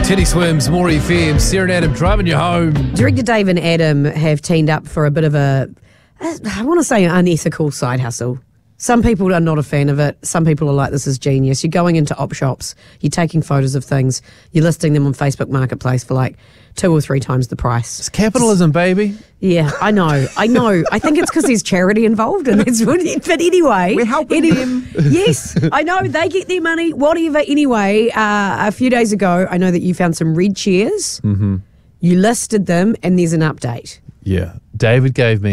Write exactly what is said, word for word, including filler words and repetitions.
Teddy Swims, more F M, Sarah and Adam driving you home. Director Dave and Adam have teamed up for a bit of a, I want to say, an unethical side hustle. Some people are not a fan of it. Some people are like, this is genius. You're going into op shops, you're taking photos of things, you're listing them on Facebook Marketplace for like two or three times the price. It's capitalism, baby. Yeah, I know. I know. I think it's because there's charity involved and that's what it, but anyway. We're helping any, them. Yes, I know. They get their money, whatever. Anyway, uh, a few days ago, I know that you found some red chairs. Mm-hmm. You listed them and there's an update. Yeah. David gave me